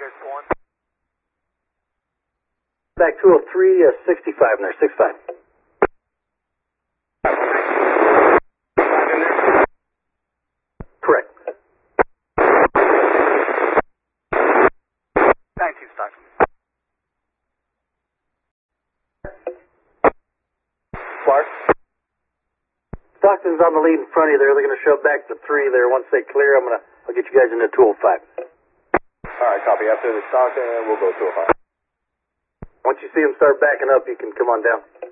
guys going? Back 203, 65 in there, 65. Correct. Thank you, Stockton. Clark? Stockton's on the lead in front of you there. They're going to shove back to 3 there. Once they clear, I'll get you guys into 205. All right, copy. After the Stockton, we'll go 205. Once you see them start backing up, you can come on down.